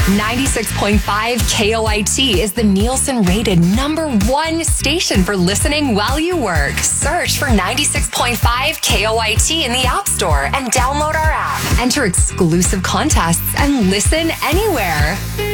96.5 KOIT is the Nielsen-rated #1 station for listening while you work. Search for 96.5 KOIT in the App Store and download our app. Enter exclusive contests and listen anywhere.